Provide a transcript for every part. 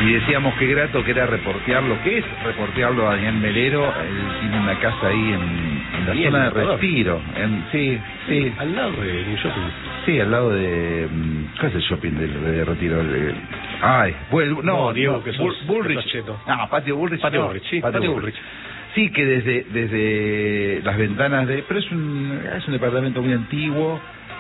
Y decíamos qué grato que era reportearlo, que es reportearlo a Daniel Melero. Él tiene una casa ahí en la zona de Respiro. Sí. Al lado de un shopping. Sí, al lado de... ¿Cuál es el shopping de Retiro? Diego, que sos Bullrich. Patio Bullrich. Patio Bullrich, sí. Patio Bullrich. Sí, que desde las ventanas de... Pero es un departamento muy antiguo,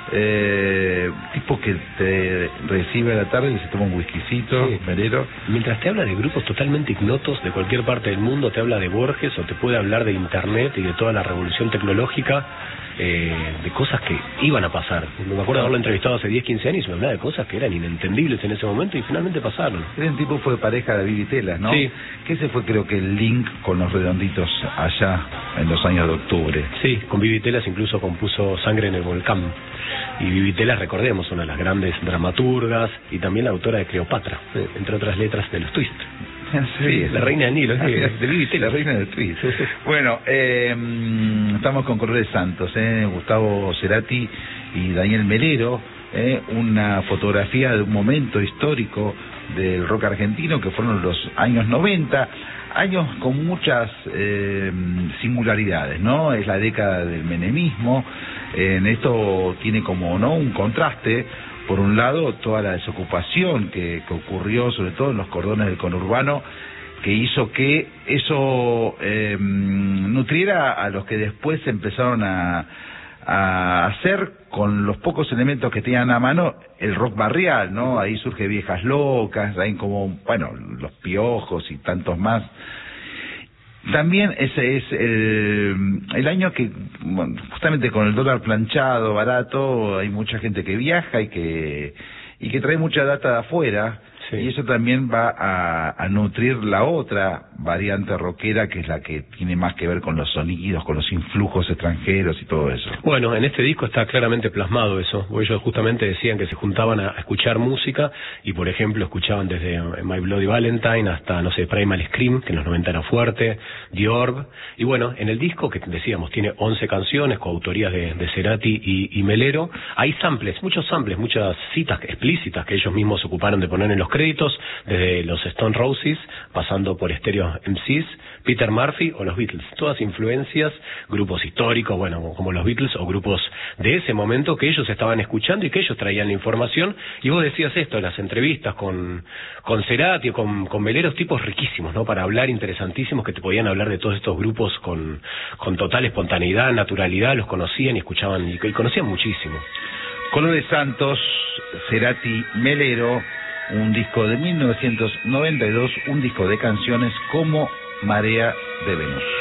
tipo que te recibe a la tarde y se toma un whiskycito, sí. Melero. Mientras te habla de grupos totalmente ignotos de cualquier parte del mundo, te habla de Borges o te puede hablar de internet y de toda la revolución tecnológica, de cosas que iban a pasar. Me acuerdo de haberlo entrevistado hace 10, 15 años y me hablaba de cosas que eran inentendibles en ese momento y finalmente pasaron. El tipo fue pareja de Vivi Telas, ¿no? Sí. Que ese fue, creo que, el link con los Redonditos allá en los años de octubre. Sí, con Vivi Telas incluso compuso Sangre en el Volcán. Y Vivi Telas, recordemos, una de las grandes dramaturgas y también la autora de Cleopatra, entre otras letras de los Twist. Sí, la reina del Nilo, de Vivi Telas. La reina del Twist. Bueno, estamos con Colores Santos, Gustavo Cerati y Daniel Melero, una fotografía de un momento histórico del rock argentino que fueron los años 90, años con muchas singularidades, ¿no? Es la década del menemismo. En esto tiene como un contraste. Por un lado, toda la desocupación que ocurrió, sobre todo en los cordones del conurbano, que hizo que eso nutriera a los que después empezaron a hacer con los pocos elementos que tenían a mano el rock barrial, ¿no? Ahí surge Viejas Locas, ahí como, Los Piojos y tantos más. También ese es el año que, justamente con el dólar planchado, barato, hay mucha gente que viaja y que trae mucha data de afuera. Sí. Y eso también va a nutrir la otra variante rockera, que es la que tiene más que ver con los sonidos, con los influjos extranjeros y todo eso. Bueno, en este disco está claramente plasmado eso. Ellos justamente decían que se juntaban a escuchar música y, por ejemplo, escuchaban desde My Bloody Valentine hasta, Primal Scream, que en los 90 era fuerte, The Orb. Y bueno, en el disco, que decíamos, tiene 11 canciones, coautorías de Cerati y Melero. Hay muchas citas explícitas que ellos mismos se ocuparon de poner en los créditos, desde los Stone Roses, pasando por Stereo MCs, Peter Murphy o los Beatles. Todas influencias, grupos históricos, como los Beatles o grupos de ese momento que ellos estaban escuchando y que ellos traían la información. Y vos decías esto en las entrevistas con Cerati o con Melero, tipos riquísimos, ¿no? Para hablar, interesantísimos, que te podían hablar de todos estos grupos con total espontaneidad, naturalidad, los conocían y escuchaban y conocían muchísimo. Colores Santos, Cerati, Melero, un disco de 1992, un disco de canciones como Marea de Venus.